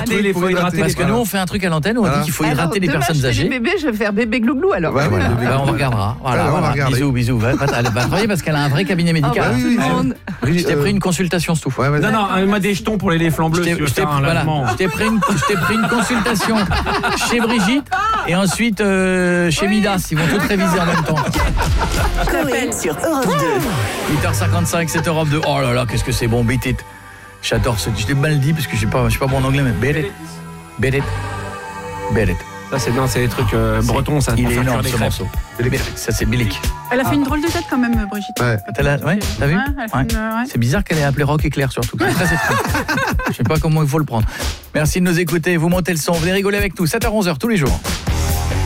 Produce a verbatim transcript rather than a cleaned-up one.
hydrater, il faut hydrater. Parce que nous, on fait un truc à l'antenne où on dit qu'il faut hydrater les personnes âgées. Les bébés, je vais faire bébé glouglou alors. Ouais, voilà. Bah, on regardera. Voilà, voilà. Bisous, bisous. Va, va, elle va travailler parce qu'elle a un vrai cabinet médical. Oh, bah, oui, oui, oui. Je t'ai pris une consultation, Stouff. Ouais, non, non, elle m'a des jetons pour les lait flambeaux. Je t'ai, je t'ai, voilà. je t'ai pris, pris une consultation chez Brigitte et ensuite euh, chez oui. Midas. Ils vont toutes réviser en même temps. Coé sur Europe deux. huit heures cinquante-cinq, c'est Europe deux. Oh là là, qu'est-ce que c'est bon, beat it. J'adore ce. Je l'ai mal dit parce que je sais pas, je sais pas bon en anglais, mais beat it, beat it, beat it. Ça c'est non, c'est des trucs euh, bretons, ça. Il est énorme ce morceau. Ça c'est Bilic. Elle a fait une drôle de tête quand même, Brigitte. Ouais, t'as, la... ouais, t'as vu ouais, ouais. Une... Ouais. C'est bizarre qu'elle ait appelé Rock Éclair surtout. C'est très étrange. Je sais pas comment il faut le prendre. Merci de nous écouter. Vous montez le son. Venez rigoler avec nous. sept heures onze heures tous les jours.